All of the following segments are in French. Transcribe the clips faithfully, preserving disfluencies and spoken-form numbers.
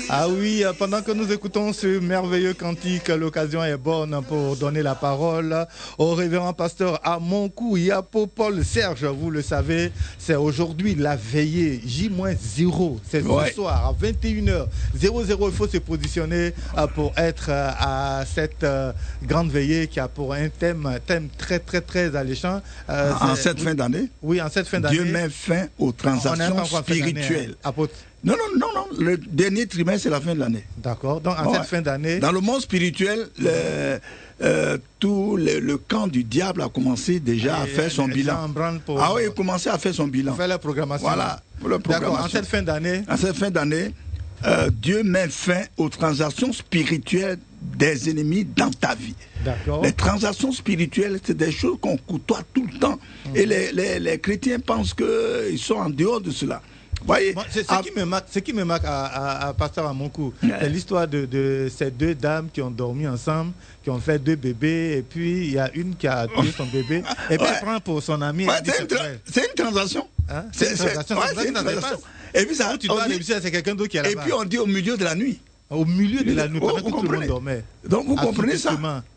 Ah oui, pendant que nous écoutons ce merveilleux cantique, l'occasion est bonne pour donner la parole au révérend pasteur Amonkou Yapo Paul Serge. Vous le savez, c'est aujourd'hui la veillée J zéro. C'est ce ouais. soir à vingt et une heures zéro zéro. Il faut se positionner pour être à cette grande veillée qui a pour un thème, thème très très très alléchant. Euh, en cette fin d'année? Oui, en cette fin d'année. Dieu met fin aux transactions spirituelles. Apôtre. Non, non, non, non. Le dernier trimestre, c'est la fin de l'année. D'accord. Donc, en ouais. cette fin d'année... Dans le monde spirituel, le, euh, tout le, le camp du diable a commencé déjà et à faire son bilan. Pour... Ah oui, il a commencé à faire son bilan. Faire la programmation. Voilà, pour la programmation. D'accord. En cette fin d'année... En cette fin d'année, euh, Dieu met fin aux transactions spirituelles des ennemis dans ta vie. D'accord. Les transactions spirituelles, c'est des choses qu'on côtoie tout le temps. Mmh. Et les, les, les chrétiens pensent qu'ils sont en dehors de cela. Voyez, bon, ce, à... qui me marque, ce qui me marque à, à, à Pasteur Amonkou, ouais. c'est l'histoire de, de ces deux dames qui ont dormi ensemble, qui ont fait deux bébés, et puis il y a une qui a tué son bébé, et puis ouais. elle prend pour son ami. Ouais, c'est, une tra c'est une transaction. Hein? C'est une transaction. Ouais, c'est une transaction. Et puis ça, tu dois réussir, c'est quelqu'un d'autre qui est là-bas. Et puis on dit au milieu de la nuit. Au milieu de la nuit, pendant oh, que tout le monde dormait. Donc vous comprenez ça?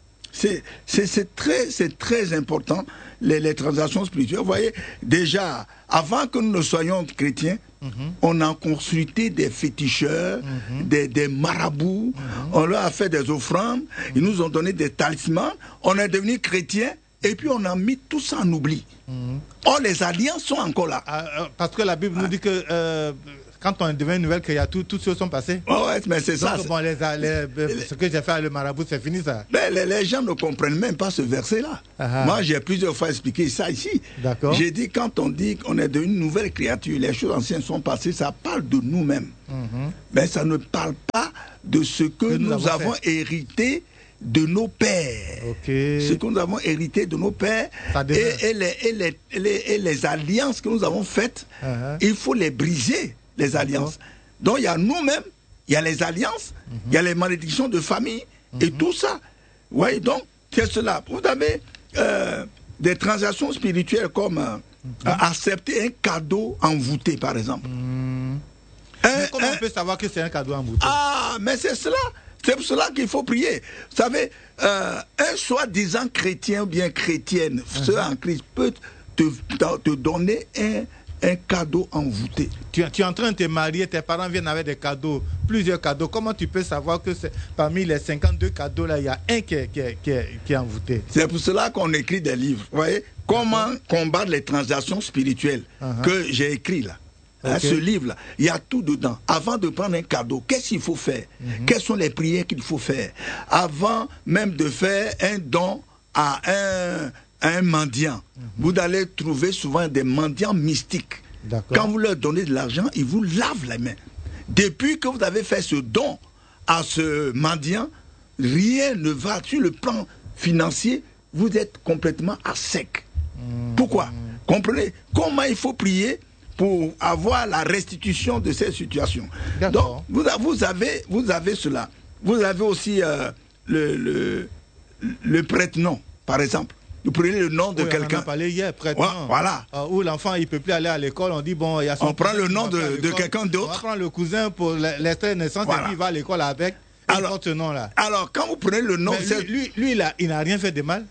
C'est très, très important, les, les transactions spirituelles. Vous voyez, déjà, avant que nous ne soyons chrétiens, mm-hmm. on a consulté des féticheurs, mm-hmm. des, des marabouts, mm-hmm. on leur a fait des offrandes, mm-hmm. ils nous ont donné des talismans, on est devenu chrétiens, et puis on a mis tout ça en oubli. Mm-hmm. Or, les alliances sont encore là. Ah, euh, parce que la Bible ah. nous dit que... Euh, quand on devient une nouvelle créature, toutes choses sont passées. Oh ouais, mais c'est ça. Donc, bon, les, les, les, ce que j'ai fait avec le marabout, c'est fini ça. Mais les, les gens ne comprennent même pas ce verset-là. Uh-huh. Moi, j'ai plusieurs fois expliqué ça ici. D'accord. J'ai dit, quand on dit qu'on est devenu une nouvelle créature, les choses anciennes sont passées, ça parle de nous-mêmes. Uh-huh. Mais ça ne parle pas de ce que, que nous, nous avons, avons hérité de nos pères. Okay. Ce que nous avons hérité de nos pères et, et, les, et, les, et, les, et les alliances que nous avons faites, uh-huh. il faut les briser. Les alliances. Donc il y a nous-mêmes, il y a les alliances, il mm-hmm. y a les malédictions de famille mm-hmm. et tout ça. Vous voyez, donc c'est cela. Vous avez euh, des transactions spirituelles comme euh, mm-hmm. accepter un cadeau envoûté, par exemple. Mm-hmm. Un, mais comment un... on peut savoir que c'est un cadeau envoûté? Ah, mais c'est cela. C'est pour cela qu'il faut prier. Vous savez, euh, un soi-disant chrétien ou bien chrétienne, mm-hmm. ceux en Christ, peut te, te, te donner un un cadeau envoûté. Tu, tu es en train de te marier, tes parents viennent avec des cadeaux, plusieurs cadeaux. Comment tu peux savoir que parmi les cinquante-deux cadeaux, là, il y a un qui est, qui est, qui est, qui est envoûté? C'est pour cela qu'on écrit des livres. Vous voyez, comment combattre les transactions spirituelles uh-huh. que j'ai écrit là. Okay. Hein, ce livre-là, il y a tout dedans. Avant de prendre un cadeau, qu'est-ce qu'il faut faire? Mm-hmm. Quelles sont les prières qu'il faut faire? Avant même de faire un don à un... un mendiant, mm-hmm. vous allez trouver souvent des mendiants mystiques. Quand vous leur donnez de l'argent, ils vous lavent les mains. Depuis que vous avez fait ce don à ce mendiant, rien ne va sur le plan financier, vous êtes complètement à sec. Mm-hmm. Pourquoi? Comprenez comment il faut prier pour avoir la restitution de ces situations. Donc, vous, vous, avez, vous avez cela. Vous avez aussi euh, le, le, le prête-nom, par exemple. Vous prenez le nom de oui, quelqu'un. On en a parlé hier, prête-nom. Ouais, voilà. Euh, où l'enfant, il ne peut plus aller à l'école. On dit, bon, il y a son On prend le nom de, de quelqu'un d'autre. On prend le cousin pour l'extrait de naissance voilà. et puis il va à l'école avec. Alors, il porte ce nom-là. Alors, quand vous prenez le nom... Mais lui, lui, lui, il n'a il n'a rien fait de mal.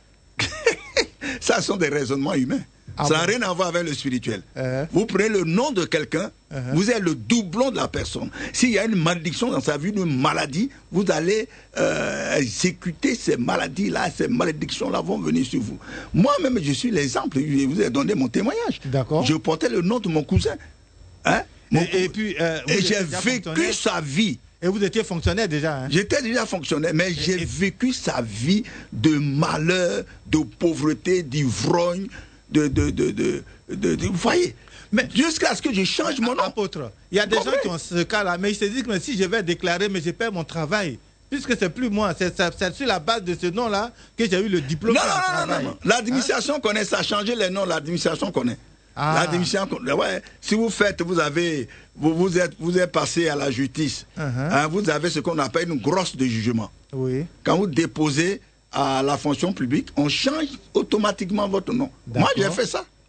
Ça sont des raisonnements humains. Ah ça n'a bon? rien à voir avec le spirituel. Uh-huh. Vous prenez le nom de quelqu'un, uh-huh. vous êtes le doublon de la personne. S'il y a une malédiction dans sa vie, une maladie, vous allez euh, exécuter ces maladies-là, ces malédictions-là vont venir sur vous. Moi-même, je suis l'exemple. Je vous ai donné mon témoignage. D'accord. Je portais le nom de mon cousin. Hein? Mon et, et puis, euh, et j'ai vécu sa vie. Et vous étiez fonctionnaire déjà hein? J'étais déjà fonctionnaire, mais j'ai et... vécu sa vie de malheur, de pauvreté, d'ivrogne, de, de, de, de, de, de, vous voyez, mais jusqu'à ce que je change mon nom. Apôtre, il y a des gens qui ont ce cas-là, mais ils se disent que si je vais déclarer, mais je perds mon travail. Puisque c'est plus moi, c'est sur la base de ce nom-là que j'ai eu le diplôme. Non, non, non, non, non. L'administration hein? connaît ça, changer les noms, l'administration connaît. Ah. L'administration, ouais, si vous faites, vous avez, vous, vous êtes, vous êtes passé à la justice, uh-huh. hein, vous avez ce qu'on appelle une grosse de jugement. Oui. Quand vous déposez à la fonction publique, on change automatiquement votre nom. Moi, j'ai fait ça.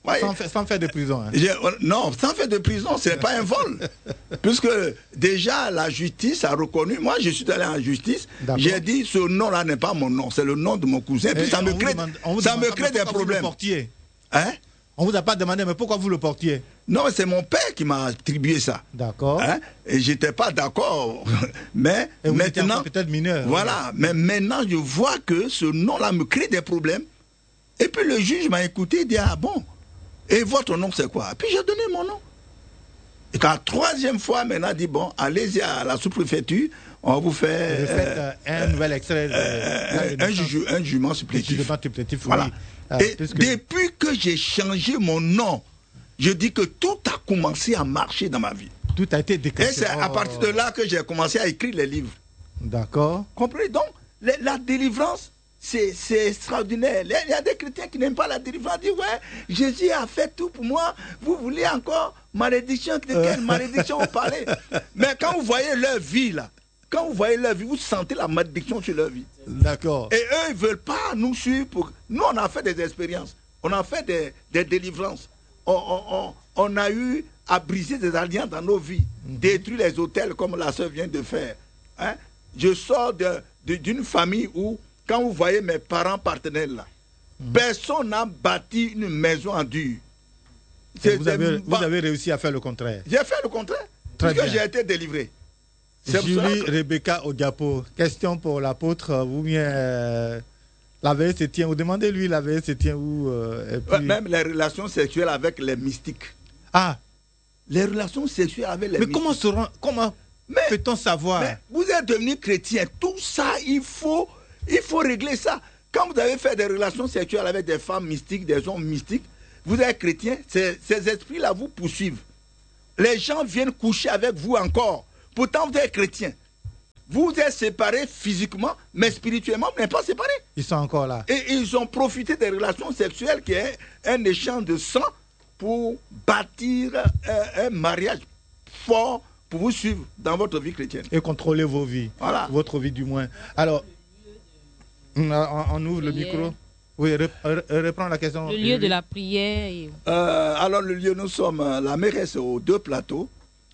Sans, sans faire de prison. Hein. Non, sans faire de prison, ce n'est pas un vol. Puisque déjà, la justice a reconnu. Moi, je suis allé en justice. J'ai dit, ce nom-là n'est pas mon nom, c'est le nom de mon cousin. Et puis, ça me crée, demande, ça me crée des problèmes. Hein? On ne vous a pas demandé, mais pourquoi vous le portiez? Non, c'est mon père qui m'a attribué ça. D'accord. Hein? Et je n'étais pas d'accord. Mais et vous maintenant. Peut-être mineur. Voilà. Oui. Mais maintenant, je vois que ce nom-là me crée des problèmes. Et puis le juge m'a écouté et dit, ah bon, et votre nom c'est quoi? Et puis j'ai donné mon nom. Et quand la troisième fois, maintenant, il dit, bon, allez-y à la sous-préfecture, on va vous faire... Vous faites euh, un nouvel extrait. De, euh, un, juge, un jugement supplétif. Jugement supplétif, voilà. Oui. Euh, et puisque... depuis que j'ai changé mon nom, je dis que tout a commencé à marcher dans ma vie. Tout a été déclenché. Et c'est à partir de là que j'ai commencé à écrire les livres. D'accord. Comprenez? Donc, la, la délivrance, c'est extraordinaire. Il y a des chrétiens qui n'aiment pas la délivrance. Ils disent, ouais, Jésus a fait tout pour moi. Vous voulez encore malédiction? De quelle malédiction on parlait? Mais quand vous voyez leur vie, là, quand vous voyez leur vie, vous sentez la malédiction sur leur vie. D'accord. Et eux, ils ne veulent pas nous suivre. Pour... Nous, on a fait des expériences. On a fait des, des délivrances. On, on, on, on a eu à briser des alliances dans nos vies. Mm-hmm. Détruire les hôtels comme la sœur vient de faire. Hein? Je sors d'une de, famille où, quand vous voyez mes parents partenaires là, mmh. personne n'a bâti une maison en dur. Vous avez, vous avez réussi à faire le contraire. J'ai fait le contraire. Très parce que j'ai été délivré. Julie Rebecca Odiapo, question pour l'apôtre. Vous bien euh, la veille se tient, vous demandez-lui la veille se tient où euh, et puis... ouais, même les relations sexuelles avec les mystiques. Ah, les relations sexuelles avec les mais mystiques. comment seront, comment peut-on savoir? Mais vous êtes devenu chrétien. Tout ça, il faut, il faut régler ça. Quand vous avez fait des relations sexuelles avec des femmes mystiques, des hommes mystiques, vous êtes chrétien, ces, ces esprits-là vous poursuivent. Les gens viennent coucher avec vous encore. Pourtant, vous êtes chrétien. Vous êtes séparés physiquement, mais spirituellement, vous n'êtes pas séparés. Ils sont encore là. Et ils ont profité des relations sexuelles qui est un échange de sang pour bâtir un, un mariage fort pour vous suivre dans votre vie chrétienne. Et contrôler vos vies. Voilà. Votre vie du moins. Alors, on, on ouvre le micro. Oui, reprends la question. Le lieu de la prière. Et... Euh, alors, le lieu, nous sommes, la mairesse aux deux plateaux,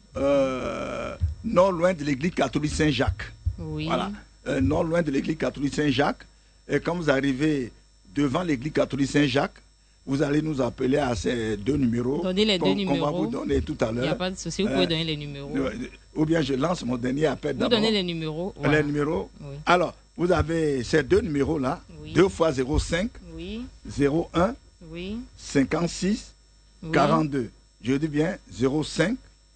euh, non loin de l'église catholique Saint-Jacques. Oui. Voilà. Euh, non loin de l'église catholique Saint-Jacques. Et quand vous arrivez devant l'église catholique Saint-Jacques, vous allez nous appeler à ces deux numéros. Donnez les deux numéros. On va vous donner tout à l'heure. Il n'y a pas de souci, vous pouvez euh, donner les numéros. Ou bien je lance mon dernier appel d'abord. Vous donnez les numéros. Voilà. Les numéros. Oui. Alors, vous avez ces deux numéros-là. Oui. deux fois zéro cinq, oui. zéro un, oui. cinquante-six, oui. quarante-deux. Je dis bien zéro cinq,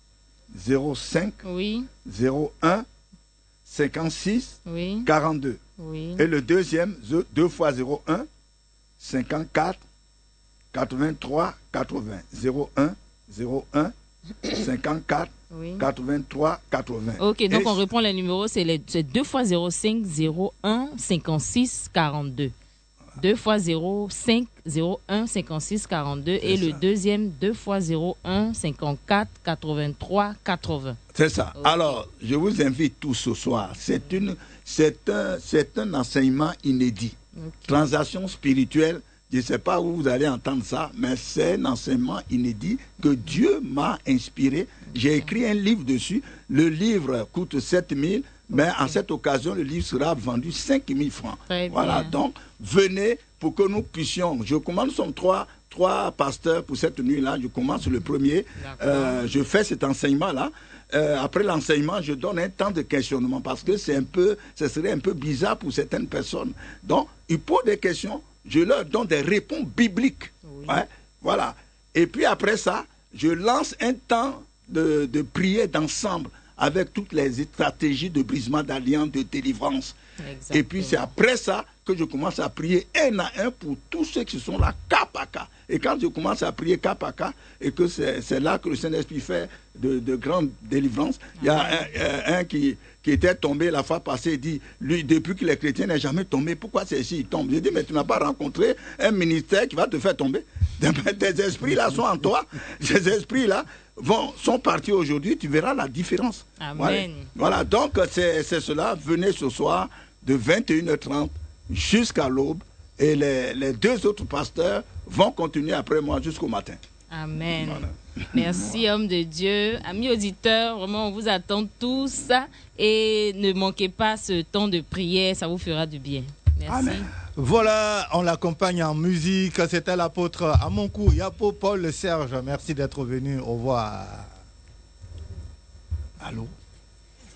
zéro cinq, oui. zéro un, cinquante-six, oui. quarante-deux. Oui. Et le deuxième, deux fois zéro un, cinquante-quatre, quatre-vingt-trois, quatre-vingts. zéro un, zéro un, cinquante-quatre, oui. quatre-vingt-trois, quatre-vingts. Ok, donc et on reprend les numéros, c'est deux fois zéro cinq, zéro un, cinquante-six, quarante-deux. deux fois zéro cinq, zéro un, cinquante-six, quarante-deux. Et ça. Le deuxième, deux fois zéro un, cinquante-quatre, quatre-vingt-trois, quatre-vingts. C'est ça. Okay. Alors, je vous invite tous ce soir. C'est une, c'est un, c'est un enseignement inédit. Okay. Transaction spirituelle. Je ne sais pas où vous allez entendre ça, mais c'est un enseignement inédit que Dieu m'a inspiré. J'ai écrit un livre dessus. Le livre coûte sept mille, mais okay. en cette occasion, le livre sera vendu cinq mille francs. Très voilà, bien. Donc venez pour que nous puissions. Je commence, nous sommes trois, trois pasteurs pour cette nuit-là. Je commence le premier. Euh, je fais cet enseignement-là. Euh, après l'enseignement, je donne un temps de questionnement parce que c'est un peu, ce serait un peu bizarre pour certaines personnes. Donc, ils posent des questions. Je leur donne des réponses bibliques. Oui. Ouais, voilà. Et puis après ça, je lance un temps de, de prière d'ensemble avec toutes les stratégies de brisement d'alliance, de délivrance. Exactement. Et puis c'est après ça que je commence à prier un à un pour tous ceux qui sont là, cas par cas. Et quand je commence à prier cas par cas, et que c'est là que le Saint-Esprit fait de, de grandes délivrances, il y a un, un, un qui, qui était tombé la fois passée, il dit, lui, depuis que les chrétiens n'est jamais tombé, pourquoi c'est ici, il tombe? Je dis, mais tu n'as pas rencontré un ministère qui va te faire tomber. Tes esprits-là sont en toi. Ces esprits-là vont, sont partis aujourd'hui, tu verras la différence. Amen. Voilà, voilà. Donc c'est cela, venez ce soir de vingt et une heures trente jusqu'à l'aube, Et les, les deux autres pasteurs vont continuer après moi jusqu'au matin. Amen. Voilà. Merci, homme de Dieu. Amis auditeurs, vraiment, on vous attend tous. Et ne manquez pas ce temps de prière, ça vous fera du bien. Merci. Amen. Voilà, on l'accompagne en musique. C'était l'apôtre Amonkou Yapo Paul Serge. Merci d'être venu. Au revoir. Allô?